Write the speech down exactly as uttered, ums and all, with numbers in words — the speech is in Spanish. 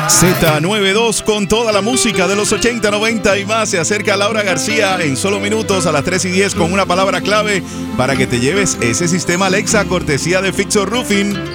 Z noventa y dos con toda la música de los ochenta, noventa y más. Se acerca Laura García en solo minutos a las tres y diez con una palabra clave para que te lleves ese sistema Alexa cortesía de Fixo Roofing.